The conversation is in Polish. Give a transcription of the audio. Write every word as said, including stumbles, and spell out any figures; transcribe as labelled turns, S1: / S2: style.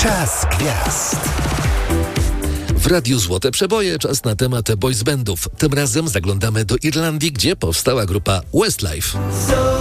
S1: Czas gwiazd.
S2: W Radiu Złote Przeboje czas na temat boys bandów. Tym razem zaglądamy do Irlandii, gdzie powstała grupa Westlife.